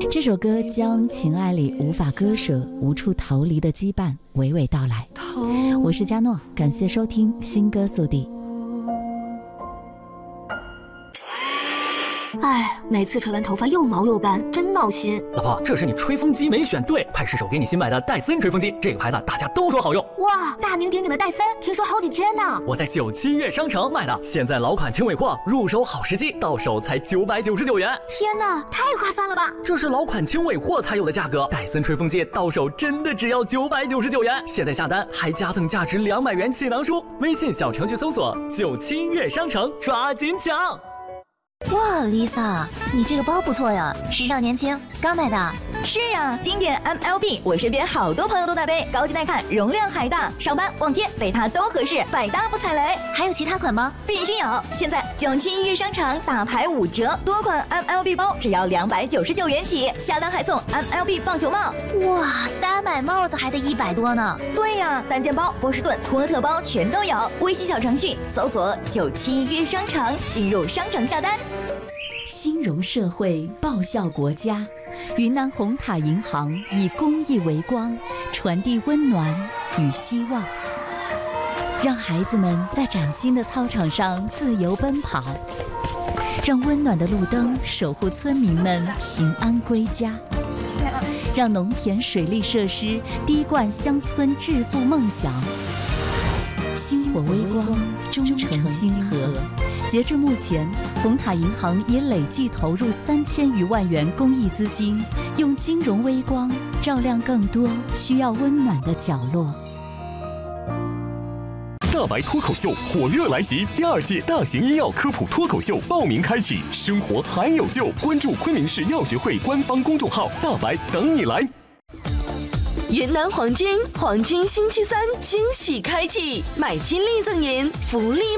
这首歌将情爱里无法割舍、无处逃离的羁绊娓娓道来。我是佳诺，感谢收听新歌速递。 哎，每次吹完头发又毛又斑，真闹心。 老婆，这是你吹风机没选对，快试手给你新买的戴森吹风机，这个牌子大家都说好用。 哇，大名鼎鼎的戴森，听说好几千呢。 我在97月商城买的，现在老款轻尾货，入手好时机，到手才999元。 天哪，太划算了吧！ 这是老款轻尾货才有的价格，戴森吹风机到手真的只要999元。现在下单还加赠价值200元气囊书，微信小程序搜索97月商城，抓紧抢。 哇 ，Lisa， 你这个包不错呀，时尚年轻，刚买的。 是呀，经典 MLB， 我身边好多朋友都在背，高级耐看，容量还大，上班逛街背它都合适，百搭不踩雷。 还有其他款吗？ 必须有！现在97月商场大牌5折，多款 MLB 包只要299元起，下单还送 MLB 棒球帽。 哇，单买帽子还得100多呢。 对呀，单件包、波士顿、托特包全都有。微信小程序搜索97月商场，进入商城下单。 兴荣社会，报效国家。云南红塔银行以公益为光，传递温暖与希望，让孩子们在崭新的操场上自由奔跑，让温暖的路灯守护村民们平安归家，让农田水利设施滴灌乡村致富梦想。星火微光，忠诚星河。截至目前，红塔银行已累计投入3000余万元公益资金，用金融微光照亮更多需要温暖的角落。 大白脱口秀火热来袭，第2届大型医药科普脱口秀报名开启，生活还有救，关注昆明市药学会官方公众号，大白等你来。 云南黄金星期3惊喜开启，买金立赠银，福利